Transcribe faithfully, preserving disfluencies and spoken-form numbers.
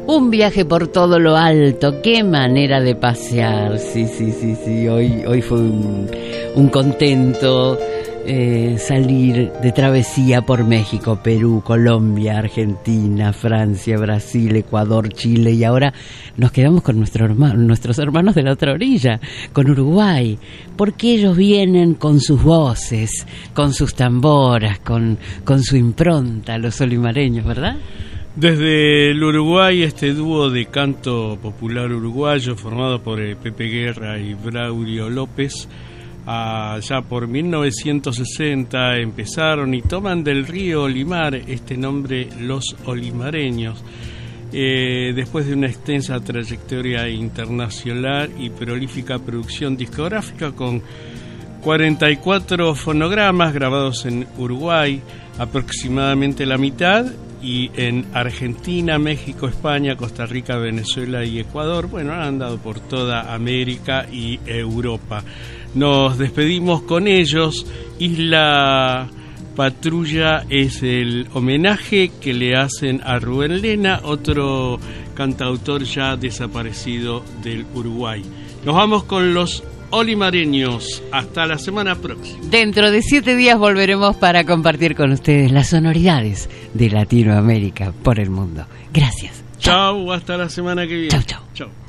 Un viaje por todo lo alto, qué manera de pasear. Sí, sí, sí, sí. Hoy, hoy fue un, un contento eh, salir de travesía por México, Perú, Colombia, Argentina, Francia, Brasil, Ecuador, Chile, y ahora nos quedamos con nuestro hermano, nuestros hermanos de la otra orilla, con Uruguay, porque ellos vienen con sus voces, con sus tamboras, con, con su impronta, los olimareños, ¿verdad? Desde el Uruguay, este dúo de canto popular uruguayo formado por eh, Pepe Guerra y Braulio López, allá por mil novecientos sesenta empezaron y toman del río Olimar este nombre, los olimareños, eh, después de una extensa trayectoria internacional y prolífica producción discográfica con cuarenta y cuatro fonogramas grabados en Uruguay, aproximadamente la mitad, y en Argentina, México, España, Costa Rica, Venezuela y Ecuador. Bueno, han andado por toda América y Europa. Nos despedimos con ellos. Isla Patrulla es el homenaje que le hacen a Rubén Lena, otro cantautor ya desaparecido del Uruguay. Nos vamos con los olimareños. Hasta la semana próxima. Dentro de siete días volveremos para compartir con ustedes las sonoridades de Latinoamérica por el mundo. Gracias. Chau, hasta la semana que viene. Chau, chau. Chau.